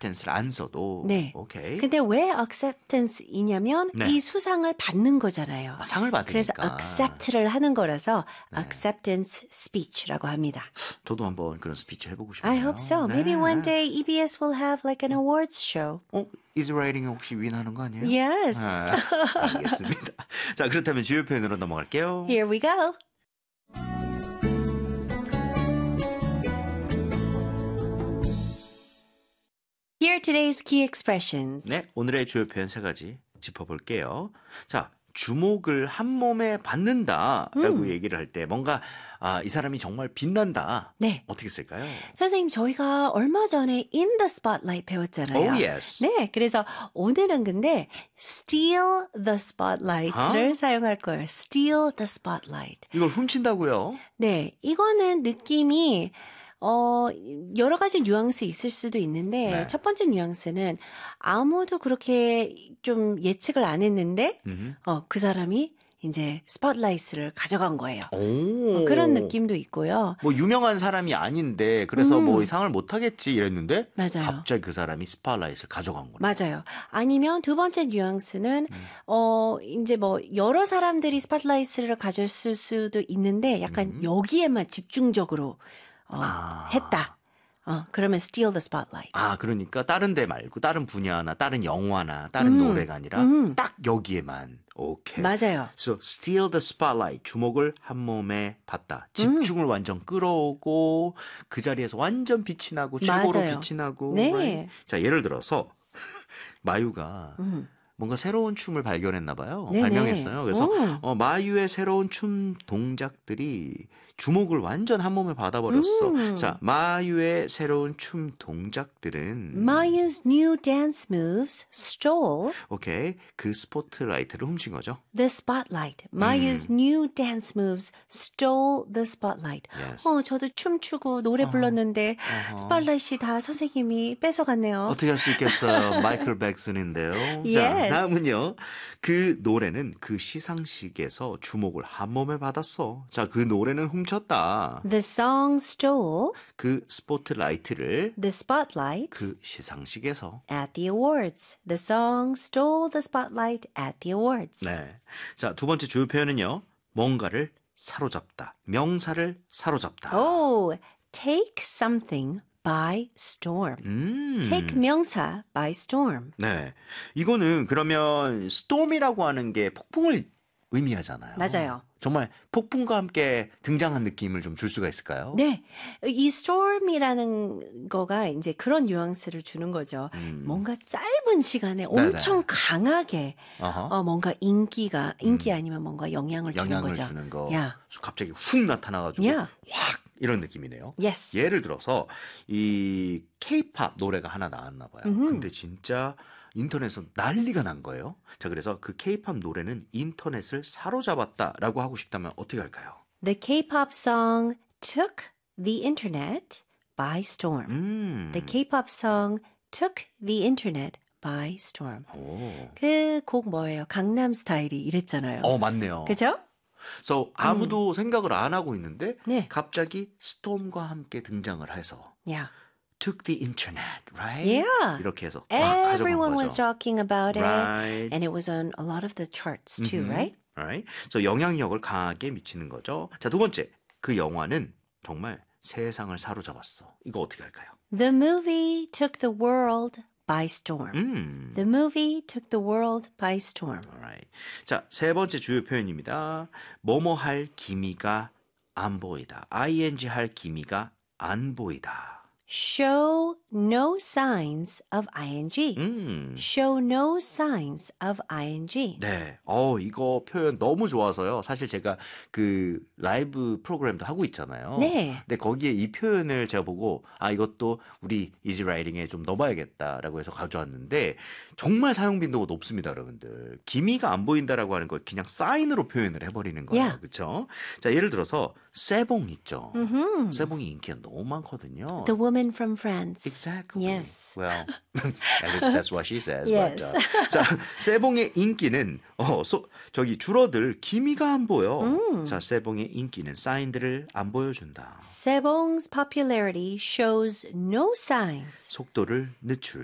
acceptance를 안 써도 네. 오케이. 근데 왜 acceptance이냐면 네. 이 수상을 받는 거잖아요. 상을 받으니까. 그래서 accept를 하는 거라서 acceptance speech라고 합니다. 저도 한번 그런 스피치 해보고 싶네요. I hope so. Maybe one day EBS will have like an awards show. Easy Writing 혹시 윈하는 거 아니에요? Yes. 알겠습니다. 자, 그렇다면 주요 표현으로 넘어갈게요. Here we go. Here are today's key expressions. 네, 오늘의 주요 표현 세 가지 짚어볼게요. 자, 주목을 한 몸에 받는다라고 얘기를 할 때 뭔가 이 사람이 정말 빛난다. 네. 어떻게 쓸까요? 선생님, 저희가 얼마 전에 in the spotlight 배웠잖아요. Oh, yes. 네, 그래서 오늘은 근데 steal the spotlight를 사용할 거예요. steal the spotlight. 이걸 훔친다고요? 네, 이거는 느낌이 여러 가지 뉘앙스 있을 수도 있는데 네. 첫 번째 뉘앙스는 아무도 그렇게 좀 예측을 안 했는데 그 사람이 이제 스포트라이트를 가져간 거예요. 그런 느낌도 있고요. 뭐 유명한 사람이 아닌데 그래서 뭐 상을 못 하겠지 이랬는데 맞아요. 갑자기 그 사람이 스포트라이트를 가져간 거예요. 맞아요. 아니면 두 번째 뉘앙스는 이제 뭐 여러 사람들이 스포트라이트를 가졌을 수도 있는데 약간 여기에만 집중적으로 했다. 그러면 steal the spotlight. 그러니까 다른 데 말고 다른 분야나 다른 영화나 다른 노래가 아니라 딱 여기에만. 오케이. 맞아요. So steal the spotlight. 주목을 한 몸에 받다. 집중을 완전 끌어오고 그 자리에서 완전 빛이 나고 최고로 맞아요. 빛이 나고. 네. Right? 자, 예를 들어서 마유가 뭔가 새로운 춤을 발견했나 봐요. 네네. 발명했어요. 그래서 마유의 새로운 춤 동작들이 주목을 완전 한 몸에 받아버렸어. 자, 마유의 새로운 춤 동작들은 Mayu's new dance moves stole 오케이. 그 스포트라이트를 훔친 거죠. the spotlight. Mayu's new dance moves stole the spotlight. Yes. 저도 춤추고 노래 불렀는데 스포트라이트이 다 선생님이 뺏어갔네요. 어떻게 할 수 있겠어요. 마이클 백슨인데요. 자, Yes. 다음은요. 그 노래는 그 시상식에서 주목을 한 몸에 받았어. 자, 그 노래는 훔쳤다. The song stole 그 스포트라이트를 the spotlight 그 시상식에서. at the awards. The song stole the spotlight at the awards. 네. 자, 두 번째 주요 표현은요. 뭔가를 사로잡다. 명사를 사로잡다. Oh, take something by storm. Take 명사 by storm. 네. 이거는 그러면 storm이라고 하는 게 폭풍을 의미하잖아요. 맞아요. 정말 폭풍과 함께 등장한 느낌을 좀 줄 수가 있을까요? 네. 이 storm이라는 거가 이제 그런 뉘앙스를 주는 거죠. 뭔가 짧은 시간에 엄청 강하게 뭔가 인기 아니면 뭔가 영향을 주는 거죠. 주는 거. 야. 갑자기 훅 나타나가지고 야. 확 이런 느낌이네요. Yes. 예를 들어서 이 K-팝 노래가 하나 나왔나 봐요. 근데 진짜 인터넷에서 난리가 난 거예요. 자, 그래서 그 K-팝 노래는 인터넷을 사로잡았다라고 하고 싶다면 어떻게 할까요? The K-pop song took the internet by storm. The K-pop song took the internet by storm. 그 곡 뭐예요? 강남 스타일이 이랬잖아요. 맞네요. 그죠? So 아무도 생각을 안 하고 있는데 네. 갑자기 스톰과 함께 등장을 해서 Yeah. took the internet, right? Yeah. 이렇게 해서 확 가져간 Everyone was 거죠. talking about Right. it. And it was on a lot of the charts too, right? Right? So 영향력을 강하게 미치는 거죠. 자, 두 번째. 그 영화는 정말 세상을 사로잡았어. 이거 어떻게 할까요? The movie took the world by storm. The movie took the world by storm. Alright. 자, 세 번째 주요 표현입니다. 뭐뭐 할 기미가 안 보이다. ing 할 기미가 안 보이다. Show no signs of ing. Show no signs of ing. 네. 이거 표현 너무 좋아서요. 사실 제가 그 라이브 프로그램도 하고 있잖아요. 네. 근데 거기에 이 표현을 제가 보고 이것도 우리 이지 라이팅에 좀 넣어봐야겠다라고 해서 가져왔는데 정말 사용 빈도가 높습니다, 여러분들. 기미가 안 보인다라고 하는 걸 그냥 사인으로 표현을 해버리는 거예요. Yeah. 그렇죠? 자, 예를 들어서 세봉 있죠. 세봉이 인기가 너무 많거든요. The woman from France. Exactly. Yes. Well, at least that's what she says. Yes. But, 자, 세봉의 인기는 저기 줄어들 기미가 안 보여. 자, 세봉의 인기는 사인들을 안 보여준다. Sebong's popularity shows no signs 속도를 늦출